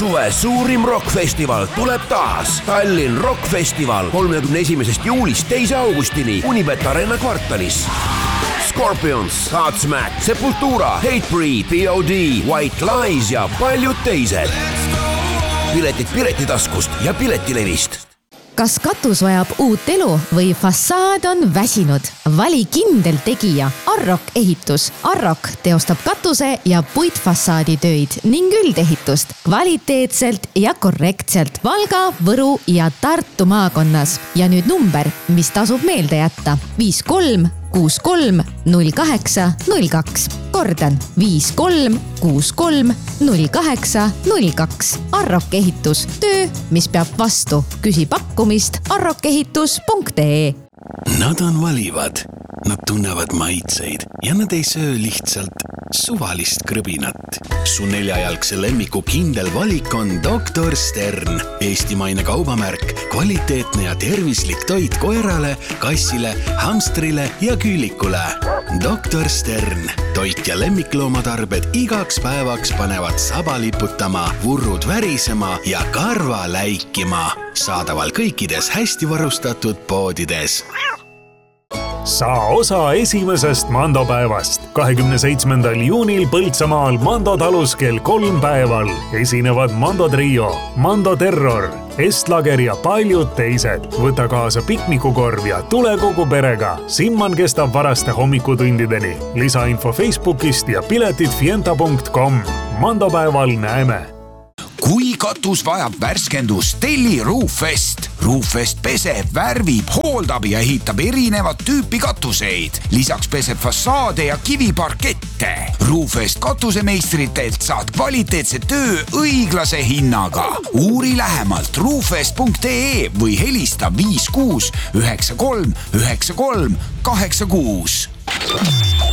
suve suurim rockfestival tuleb taas. Tallinn Rockfestival 31. juulist 2. augustini Unibet Arena kvartalis. Scorpions, Godsmack, Sepultura, Hatebreed, POD, White Lies ja paljud teised. Piletid Piletitaskust ja Piletilevist. Kas katus vajab uut elu või fassaad on väsinud? Vali kindel tegija Arrock ehitus. Arrock teostab katuse ja puitfassaadi töid ning üldehitust kvaliteetselt ja korrektselt Valga, Võru ja Tartu maakonnas. Ja nüüd number, mis tasub meelde jätta. 53 63 08 02. Kordan 53 63 08 02. Arrock ehitus. Töö, mis peab vastu. Küsi pakkumist arrockehitus.ee. Nad on valivad, nad tunnevad maitseid ja nad ei söö lihtsalt suvalist krõbinat. Su 4-jalgse lemmiku kindel valik on Dr. Stern. Eestimaine kaubamärk, kvaliteetne ja tervislik toit koerale, kassile, hamstrile ja küülikule. Dr. Stern. Toit ja lemmikloomatarbed igaks päevaks panevad saba liputama, vurrud värisema ja karva läikima. Saadaval kõikides hästi varustatud poodides. Saa osa esimesest mandopäevast. 27. juunil Põltsamaal Mando talus kell 3 päeval esinevad Mando Trio, Mando Terror, Estlager ja paljud teised. Võta kaasa piknikukorv ja tule kogu perega. Simman kestab varaste hommikutundideni. Lisainfo Facebookist ja piletid fienta.com. Mandopäeval näeme. Kui katus vajab värskendust, telli Roofest. Roofest peseb, värvib, hooldab ja ehitab erinevat tüüpi katuseid. Lisaks peseb fassaade ja kiviparkette. Roofest katusemeistritelt saad kvaliteetse töö õiglase hinnaga. Uuri lähemalt roofest.ee või helista 56 93 93 86.